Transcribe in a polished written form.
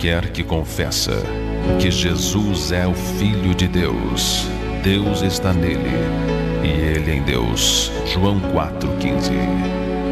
qualquer que confessa que Jesus é o Filho de Deus, Deus está nele e ele em Deus. João 4,15.